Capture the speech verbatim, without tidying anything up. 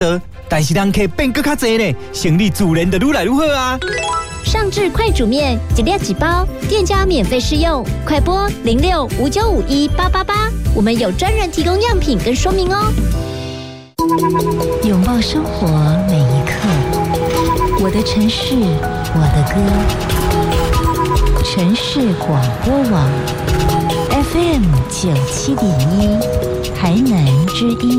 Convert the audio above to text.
但是人客变更较多呢，生意自然就愈来愈好啊。 上至快煮面，一粒几包，店家免费试用，快拨零六五九五一八八八，我们有专人提供样品跟说明哦。 拥抱生活每一刻，我的城市，我的歌。城市广播网 F M 九七点一，台南之音。